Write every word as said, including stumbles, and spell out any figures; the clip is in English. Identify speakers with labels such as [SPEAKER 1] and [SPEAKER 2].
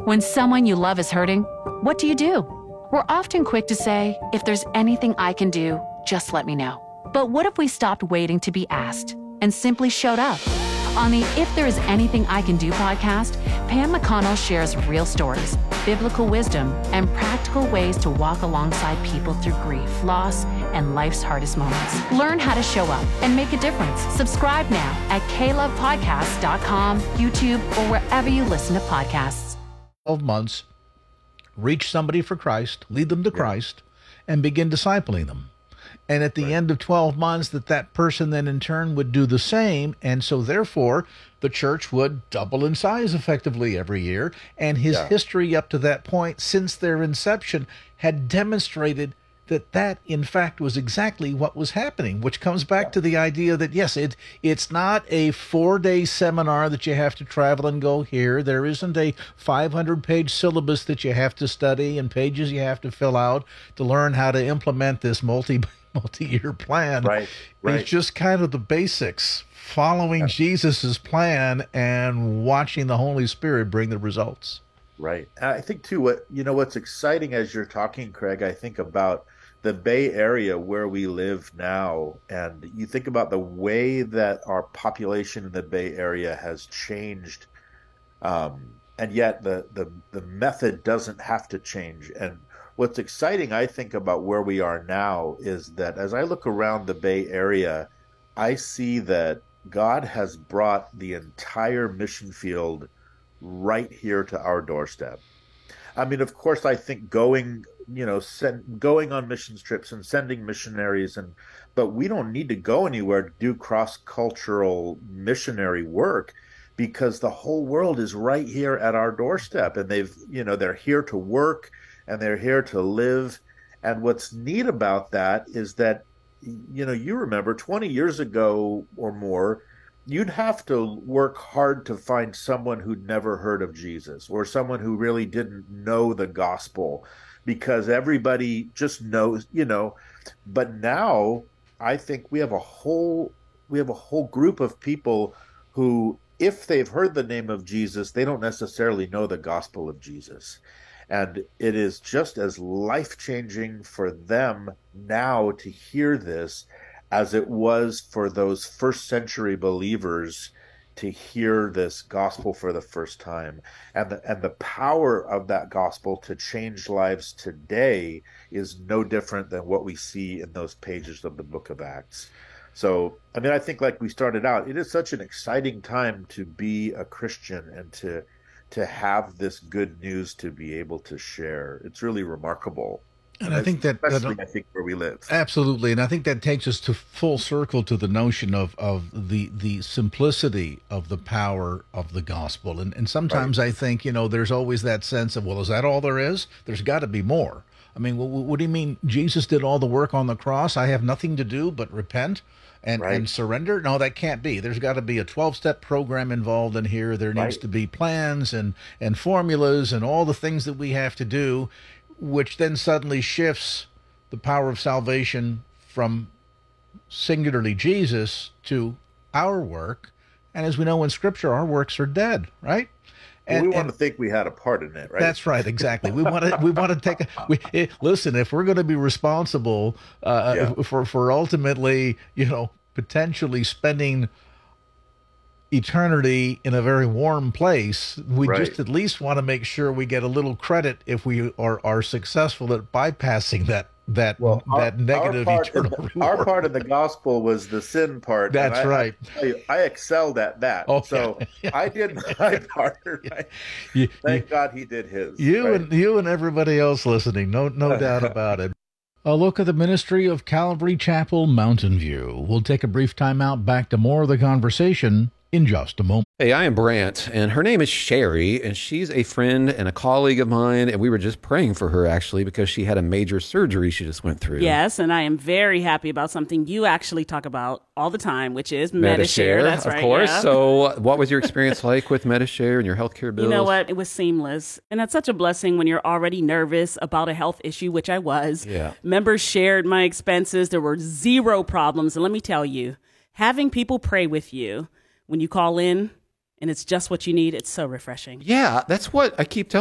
[SPEAKER 1] When someone you love is hurting, what do you do? We're often quick to say, if there's anything I can do, just let me know. But what if we stopped waiting to be asked and simply showed up? On the If There Is Anything I Can Do podcast, Pam McConnell shares real stories, biblical wisdom, and practical ways to walk alongside people through grief, loss, and life's hardest moments. Learn how to show up and make a difference. Subscribe now at k love podcast dot com, YouTube, or wherever you listen to podcasts.
[SPEAKER 2] twelve months, reach somebody for Christ, lead them to Christ, and begin discipling them. And at the right. end of twelve months, that that person then in turn would do the same. And so therefore, the church would double in size effectively every year. And his yeah. history up to that point, since their inception, had demonstrated that that, in fact, was exactly what was happening, which comes back yeah. to the idea that, yes, it it's not a four-day seminar that you have to travel and go here. There isn't a five hundred page syllabus that you have to study and pages you have to fill out to learn how to implement this multi multi-year plan.
[SPEAKER 3] Right, right.
[SPEAKER 2] It's just kind of the basics, following yeah. Jesus's plan and watching the Holy Spirit bring the results.
[SPEAKER 3] Right. I think too, what, you know, what's exciting as you're talking, Craig, I think about the Bay Area where we live now. And you think about the way that our population in the Bay Area has changed. Um, and yet the, the, the method doesn't have to change. And what's exciting, I think, about where we are now is that as I look around the Bay Area, I see that God has brought the entire mission field right here to our doorstep. I mean, of course, I think going, you know, send, going on missions trips and sending missionaries, and but we don't need to go anywhere to do cross-cultural missionary work, because the whole world is right here at our doorstep, and they've, you know, they're here to work and they're here to live. And what's neat about that is that, you know, you remember twenty years ago or more, you'd have to work hard to find someone who'd never heard of Jesus, or someone who really didn't know the gospel, because everybody just knows, you know. But now I think we have a whole we have a whole group of people who, if they've heard the name of Jesus, they don't necessarily know the gospel of Jesus. And it is just as life-changing for them now to hear this as it was for those first century believers to hear this gospel for the first time. And the, and the power of that gospel to change lives today is no different than what we see in those pages of the book of Acts. So, I mean, I think, like we started out, it is such an exciting time to be a Christian and to to have this good news to be able to share. It's really remarkable.
[SPEAKER 2] And, and I think that,
[SPEAKER 3] especially
[SPEAKER 2] that
[SPEAKER 3] I think where we live.
[SPEAKER 2] Absolutely. And I think that takes us to full circle to the notion of, of the, the simplicity of the power of the gospel. And, and sometimes right. I think, you know, there's always that sense of, well, is that all there is? There's got to be more. I mean, what, what do you mean Jesus did all the work on the cross? I have nothing to do but repent and, right. and surrender? No, that can't be. There's got to be a twelve-step program involved in here. There needs right. to be plans and, and formulas and all the things that we have to do, which then suddenly shifts the power of salvation from singularly Jesus to our work. And as we know in Scripture, our works are dead, right?
[SPEAKER 3] And, well, we want and, to think we had a part in it, right?
[SPEAKER 2] That's right, exactly. We want to. We want to take. A, we it, listen. If we're going to be responsible uh, yeah. for for ultimately, you know, potentially spending eternity in a very warm place, we right. just at least want to make sure we get a little credit if we are are successful at bypassing that that
[SPEAKER 3] well, our,
[SPEAKER 2] that negative
[SPEAKER 3] our
[SPEAKER 2] eternal
[SPEAKER 3] the,
[SPEAKER 2] reward.
[SPEAKER 3] Our part of the gospel was the sin part.
[SPEAKER 2] That's
[SPEAKER 3] I,
[SPEAKER 2] right.
[SPEAKER 3] I, tell you, I excelled at that.
[SPEAKER 2] Okay.
[SPEAKER 3] So I did my part. Right? You, Thank you, God he did his.
[SPEAKER 2] You
[SPEAKER 3] right?
[SPEAKER 2] and you and everybody else listening, no no doubt about it. A look at the ministry of Calvary Chapel, Mountain View. We'll take a brief time out, back to more of the conversation in just a moment.
[SPEAKER 4] Hey, I am Brant, and her name is Sherry, and she's a friend and a colleague of mine, and we were just praying for her, actually, because she had a major surgery she just went through.
[SPEAKER 5] Yes, and I am very happy about something you actually talk about all the time, which is Medi-Share.
[SPEAKER 4] Medi-Share,
[SPEAKER 5] That's
[SPEAKER 4] of
[SPEAKER 5] right,
[SPEAKER 4] course.
[SPEAKER 5] yeah.
[SPEAKER 4] So what was your experience like with Medi-Share and your healthcare bills?
[SPEAKER 5] You know what? It was seamless, and that's such a blessing when you're already nervous about a health issue, which I was.
[SPEAKER 4] Yeah.
[SPEAKER 5] Members shared my expenses. There were zero problems, and let me tell you, having people pray with you when you call in, and it's just what you need, it's so refreshing.
[SPEAKER 4] Yeah, that's what I keep telling